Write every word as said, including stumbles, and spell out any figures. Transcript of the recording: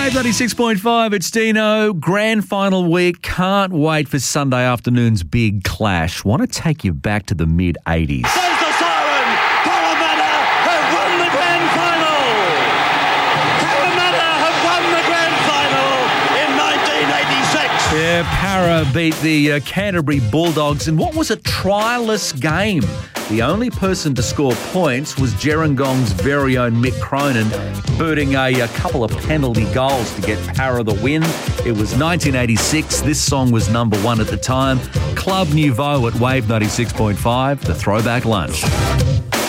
Wave ninety-six point five, it's Dino. Grand final week. Can't wait for Sunday afternoon's big clash. Want to take you back to the mid-eighties. There's the siren! Parramatta have won the grand final! Parramatta have won the grand final in nineteen eighty-six! Yeah, Para beat the uh, Canterbury Bulldogs in what was a trialless game. The only person to score points was Gerringong's very own Mick Cronin, booting a, a couple of penalty goals to get Para the win. It was nineteen eighty-six. This song was number one at the time. Club Nouveau at Wave ninety-six point five, the Throwback Lunch.